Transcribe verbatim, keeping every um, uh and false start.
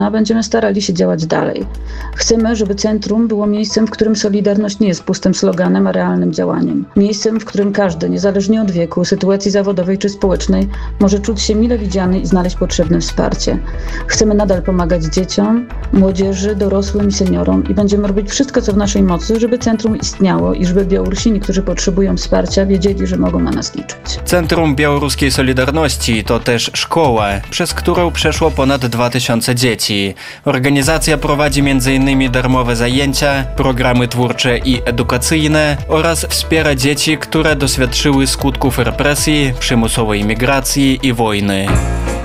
a będziemy starali się działać dalej. Chcemy, żeby centrum było miejscem, w którym Solidarność nie jest pustym sloganem, a realnym działaniem. Miejscem, w którym każdy, niezależnie od wieku, sytuacji zawodowej czy społecznej, może czuć się mile widziany i znaleźć potrzebne wsparcie. Chcemy nadal pomagać dzieciom, młodzieży, dorosłym i seniorom i będziemy robić wszystko, co w naszej mocy, żeby centrum istniało i żeby Białorusini, którzy potrzebują wsparcia, wiedzieli, że mogą na nas liczyć. Centrum Białoruskiej Solidarności to też szkoła, przez którą przeszło ponad dwa tysiące dzieci. Organizacja prowadzi między innymi darmowe zajęcia, programy twórcze i edukacyjne oraz wspiera dzieci, które doświadczyły skutków represji, przymusowej migracji i wojny.